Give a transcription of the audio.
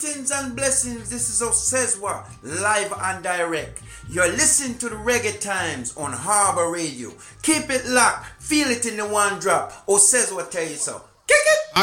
Greetings and blessings. This is Osezwa, live and direct. You're listening to the Reggae Times on Harbor Radio. Keep it locked. Feel it in the one drop. Osezwa tell you so. Kick it!